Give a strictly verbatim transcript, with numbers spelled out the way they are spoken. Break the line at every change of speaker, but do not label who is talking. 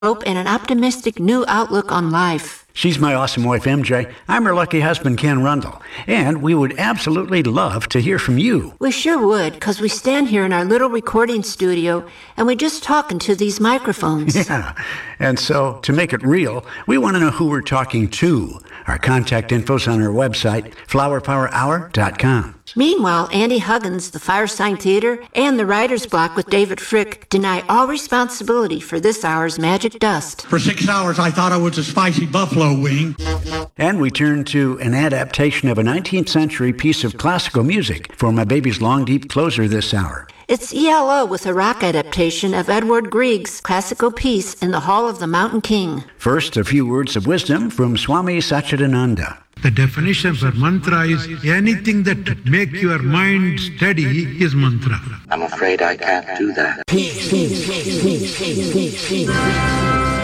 hope and an optimistic new outlook on life.
She's my awesome wife, M J. I'm her lucky husband, Ken Rundle. And we would absolutely love to hear from you.
We sure would, because we stand here in our little recording studio and we just talk into these microphones.
Yeah. And so, to make it real, we want to know who we're talking to. Our contact info's on our website, flower power hour dot com.
Meanwhile, Andy Huggins, the Firesign Theater, and the Writer's Block with David Frick deny all responsibility for this hour's magic dust.
For six hours, I thought I was a spicy buffalo wing.
And we turn to an adaptation of a nineteenth century piece of classical music for my baby's long, deep closer this hour.
It's E L O with a rock adaptation of Edward Grieg's classical piece In the Hall of the Mountain King.
First, a few words of wisdom from Swami Satchidananda.
The definition for mantra is anything that make your mind steady is mantra.
I'm afraid I can't do that.